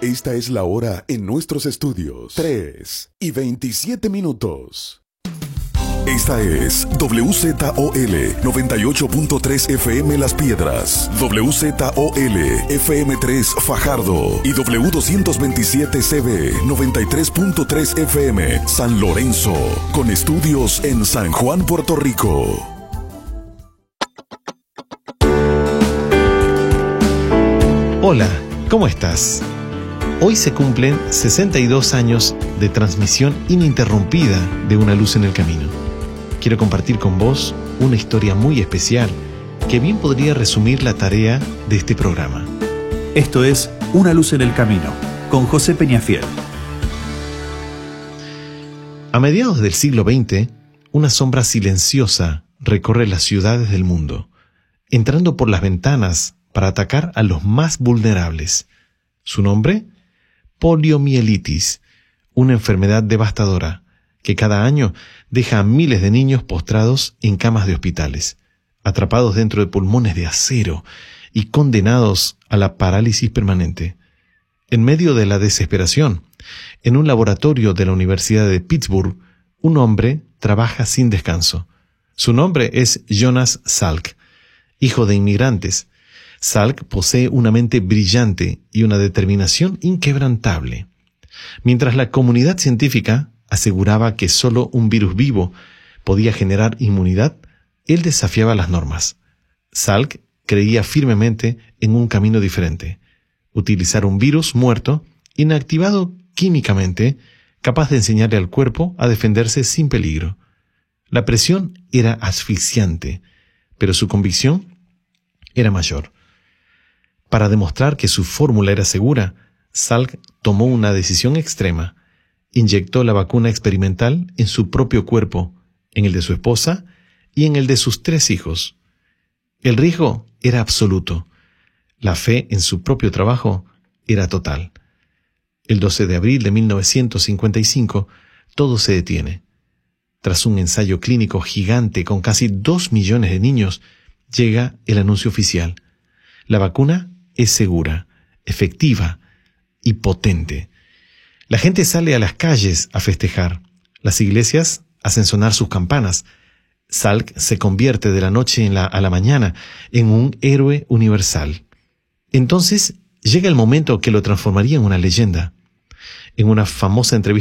Esta es la hora en nuestros estudios. 3:27. Esta es WZOL 98.3 FM Las Piedras, WZOL FM3 Fajardo y W227CB 93.3 FM San Lorenzo, con estudios en San Juan, Puerto Rico. Hola, ¿cómo estás? Hoy se cumplen 62 años de transmisión ininterrumpida de Una Luz en el Camino. Quiero compartir con vos una historia muy especial que bien podría resumir la tarea de este programa. Esto es Una Luz en el Camino, con José Peñafiel. A mediados del siglo XX, una sombra silenciosa recorre las ciudades del mundo, entrando por las ventanas para atacar a los más vulnerables. ¿Su nombre? Poliomielitis, una enfermedad devastadora que cada año deja a miles de niños postrados en camas de hospitales, atrapados dentro de pulmones de acero y condenados a la parálisis permanente. En medio de la desesperación, en un laboratorio de la Universidad de Pittsburgh, un hombre trabaja sin descanso. Su nombre es Jonas Salk, hijo de inmigrantes. Salk posee una mente brillante y una determinación inquebrantable. Mientras la comunidad científica aseguraba que solo un virus vivo podía generar inmunidad, él desafiaba las normas. Salk creía firmemente en un camino diferente: utilizar un virus muerto, inactivado químicamente, capaz de enseñarle al cuerpo a defenderse sin peligro. La presión era asfixiante, pero su convicción era mayor. Para demostrar que su fórmula era segura, Salk tomó una decisión extrema. Inyectó la vacuna experimental en su propio cuerpo, en el de su esposa y en el de sus 3 hijos. El riesgo era absoluto. La fe en su propio trabajo era total. El 12 de abril de 1955, todo se detiene. Tras un ensayo clínico gigante con casi 2 millones de niños, llega el anuncio oficial. La vacuna es segura, efectiva y potente. La gente sale a las calles a festejar. Las iglesias hacen sonar sus campanas. Salk se convierte de la noche a la mañana en un héroe universal. Entonces llega el momento que lo transformaría en una leyenda. En una famosa entrevista